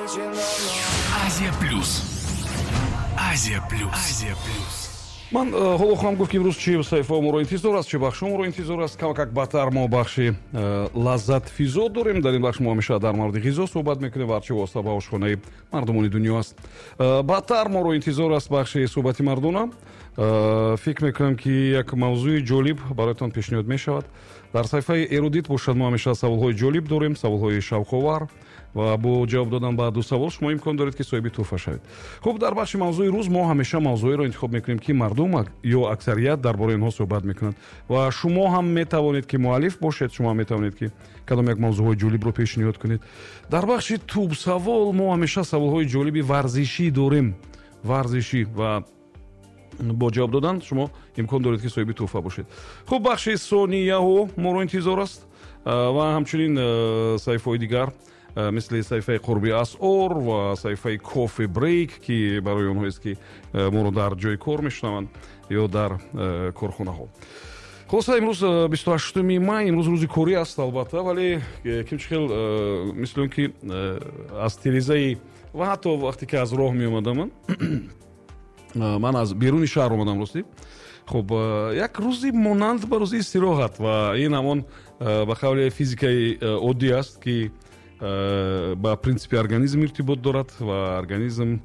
Азия плюс. Азия плюс. Азия плюс. ман ҳоло хоҳам гуфт ки имрӯз чи саҳифаомро интизор аст, чи бахшомро интизор аст. Камакак баъдтар мо бахши лаззат физо дорем. дар ин бахш мо ҳамеша дар мавриди ғизо суҳбат мекунем ва ҳарчи восита ба ошхонаи мардумони дунё аст. баъдтар моро интизор аст бахши суҳбати мардона. фикр мекунам ки як мавзӯи ҷолиб бароятон пешниҳод мешавад. дар саҳифаи эрудит бошад, мо ҳамеша саволҳои ҷолиб дорем, саволҳои шавқовар, ва бо ҷавоб додан ба ду савол шумо имкон доред ки соҳиби туҳфа шавед. хуб, дар бахши мавзӯи рӯз мо ҳамеша мавзӯеро интихоб мекунем ки мардум ё аксарият дар бораи онҳо суҳбат мекунанд, ва шумо ҳам метавонед ки муаллиф бошед, шумо ҳам метавонед ки кадом як мавзӯъҳои ҷолибро пешниҳод кунед. дар бахши тубсавол мо ҳамеша саволҳои ҷолиби варзишӣ дорем. Варзишӣ, ва бо ҷавоб додан шумо имкон доред ки соҳиби туҳфа бошед. хуб, бахши сонияҳо моро интизор аст, ва ҳамчунин саҳифаҳои дигар мисли саҳифаи қурби асъор ва саҳифаи кофе брейк, ки барои онҳоест ки моро дар ҷои кор мешунаванд ё дар корхонаҳо. хулоса имрӯз 28 май, имрӯз рӯзи корӣ аст албатта, вале кимчихел мисли он ки аз тирезаи ва ҳатто вақте ки аз роҳ меомадам ман аз беруни шаҳр омадам рости. хуб, як рӯзи монанд ба рӯзи истироҳат, ва ин ҳамон ба қавли физикаи оддӣ аст ки ба принципи организм иртибот дорад, ва организм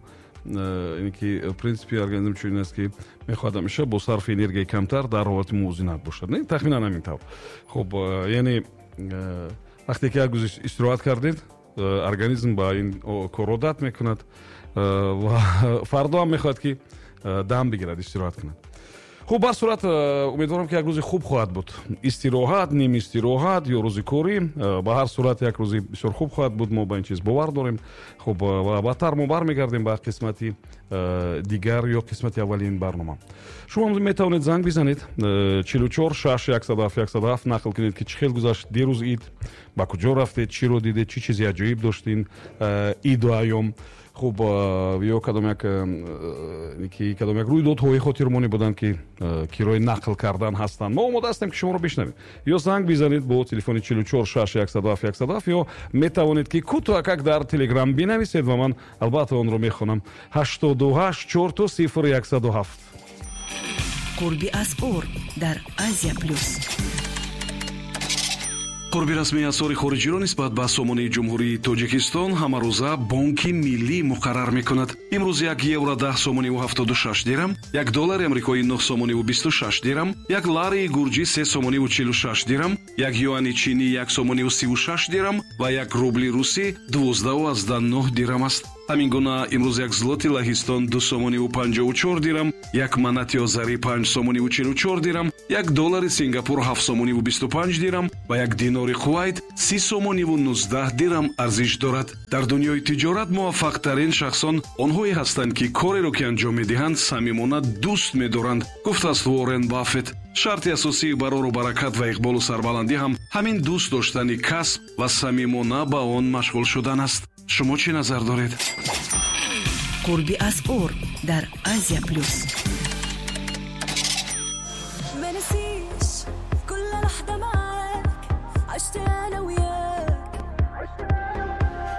ки принципи организм чунин аст ки мехоҳад ҳамеша бо сарфи энергияи камтар дар ҳолати мувозинат бошад. Не, тахминан ҳамин тавр. хуб, яъне вақте ки як рӯз истироҳат кардед, организм ба ин кор одат мекунад ва фардо ҳам мехоҳад ки дам бигирад, истироҳат кунад. хуб, бар сурат умедворам ки як рӯзи хуб хоҳад буд. Истироҳат, ним истироҳат ё рӯзи корӣ, ба ҳар сурат як рӯзи бисёр хуб хоҳад буд. мо ба ин чиз бовар дорем. хуб, ва баъдтар мо бармегардем ба қисмати дигар ё қисмати аввали ин барнома. шумо метавонед занг бизанед 44 6 107 107 нақл кунед ки чӣ хел гузашт дирӯз ид, ба куҷо рафтед, чиро дидед, чӣ чизи аҷоиб доштин иду айём. хуб, ё кадом як рӯйдодҳои хотирмонӣ буданд ки кирои нақл кардан ҳастанд. мо омода ҳастем ки шуморо бишнавем. ё занг бизанед бо телефони 44 6 107 107, ё метавонед ки кӯтоҳакак дар телеграм бинависед ва ман албатта онро мехонам. 88 4 0 107. қурби асъор дар Азия плюс. қурби расмии асъори хориҷиро нисбат ба сомонии ҷумҳурии тоҷикистон ҳамарӯза бонки миллӣ муқаррар мекунад. имрӯз 1 евро 10 сомониву 76 дирам, 1 доллари амрикоӣ 9 сомониву 26 дирам, 1 ларии гурҷӣ 3 сомониву 46 дирам, 1 юани чини 1 сомониву 36 дирам ва 1 рубли русӣ 12,9 дирам аст. ҳамин гуна имрӯз 1 злоти лаҳистон 2 сомониву 54 дирам, 1 манати озарӣ 5 сомониву 44 дирам, 1 доллари сингапур 7 сомониву 25 дирам ва 1 динори кувайт 30 сомониву 19 дирам арзиш дорад. дар дунёи тиҷорат муваффақтарин шахсон онҳое ҳастанд ки кореро ки анҷом медиҳанд самимона дӯст медоранд, гуфтааст Уоррен Баффет. шарти асосии барору баракат ва иқболу сарбаландӣ ҳам ҳамин дӯст доштани касб ва самимона ба он машғул шудан аст. шумо чӣ назар доред? قربی اسعور در آسیا پلوس. ما نسيش كل لحظة معاك عشت أنا وياك